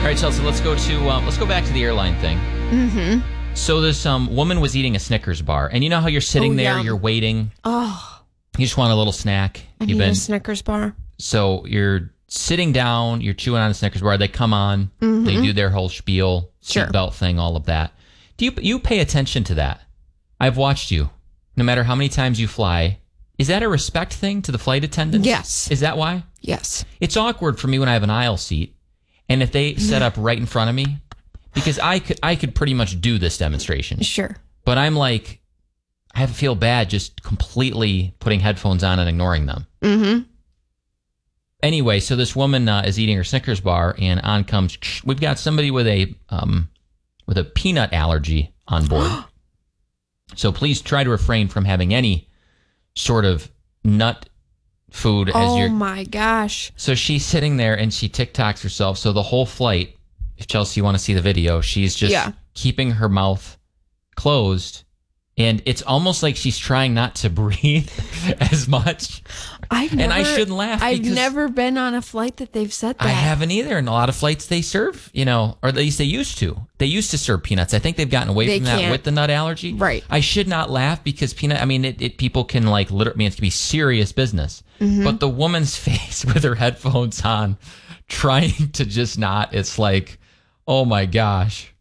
right, Chelsea, let's go back to the airline thing. Mm-hmm. So this woman was eating a Snickers bar, and you know how you're sitting there, you're waiting. Oh, you just want a little snack. I need a Snickers bar. So you're sitting down, you're chewing on a Snickers bar. They come on, they do their whole spiel, seatbelt thing, all of that. Do you pay attention to that? I've watched you. No matter how many times you fly, is that a respect thing to the flight attendants? Yes. Is that why? Yes. It's awkward for me when I have an aisle seat, and if they set up right in front of me, because I could pretty much do this demonstration. Sure. But I'm like, I feel bad just completely putting headphones on and ignoring them. Mm-hmm. Anyway, so this woman is eating her Snickers bar, and on comes, we've got somebody with a peanut allergy on board. So please try to refrain from having any sort of nut food as your... Oh my gosh. So she's sitting there and she TikToks herself. So the whole flight, if Chelsea, you want to see the video, she's just keeping her mouth closed. And it's almost like she's trying not to breathe as much. I shouldn't laugh. I've never been on a flight that they've said that. I haven't either. In a lot of flights they serve, or at least they used to. They used to serve peanuts. I think they've gotten away from that with the nut allergy. Right. I should not laugh because people can literally, it can be serious business. Mm-hmm. But the woman's face with her headphones on, trying to just not, it's like, oh my gosh.